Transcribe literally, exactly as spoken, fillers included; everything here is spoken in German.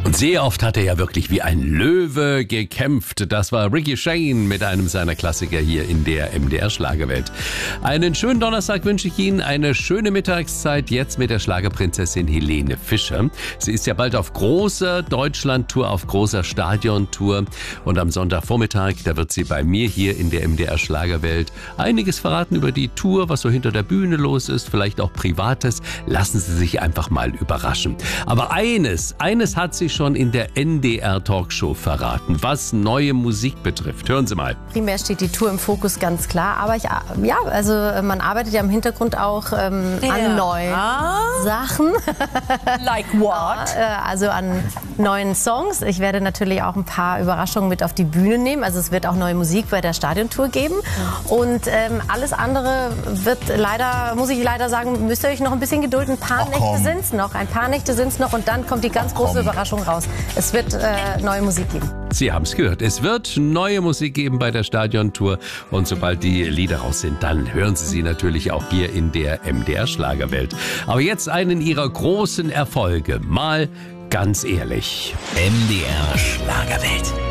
Und sehr oft hat er ja wirklich wie ein Löwe gekämpft. Das war Ricky Shane mit einem seiner Klassiker hier in der M D R-Schlagerwelt. Einen schönen Donnerstag wünsche ich Ihnen, eine schöne Mittagszeit jetzt mit der Schlagerprinzessin Helene Fischer. Sie ist ja bald auf großer Deutschland-Tour, auf großer Stadiontour. Und am Sonntagvormittag, da wird sie bei mir hier in der M D R-Schlagerwelt einiges verraten über die Tour, was so hinter der Bühne los ist, vielleicht auch Privates. Lassen Sie sich einfach mal überraschen. Aber eines, eines hat sie schon in der N D R-Talkshow verraten, was neue Musik betrifft. Hören Sie mal. Primär steht die Tour im Fokus, ganz klar. Aber ich, ja, also man arbeitet ja im Hintergrund auch ähm, ja. an neuen Sachen. Like what? Also an neuen Songs. Ich werde natürlich auch ein paar Überraschungen mit auf die Bühne nehmen. Also es wird auch neue Musik bei der Stadiontour geben. Und ähm, alles andere wird leider, muss ich leider sagen, müsst ihr euch noch ein bisschen gedulden. Ein paar Ach, Nächte sind es noch. Ein paar Nächte sind es noch. Und dann kommt die ganz Ach, große komm. Überraschung raus. Es wird äh, neue Musik geben. Sie haben es gehört. Es wird neue Musik geben bei der Stadiontour. Und sobald die Lieder raus sind, dann hören Sie sie natürlich auch hier in der M D R-Schlagerwelt. Aber jetzt einen ihrer großen Erfolge. Mal ganz ehrlich. M D R Schlagerwelt.